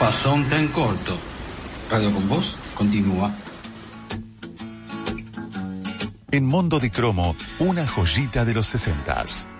pasó un tren corto. Radio con Voz continúa. En Mondo di Cromo, una joyita de los 60s.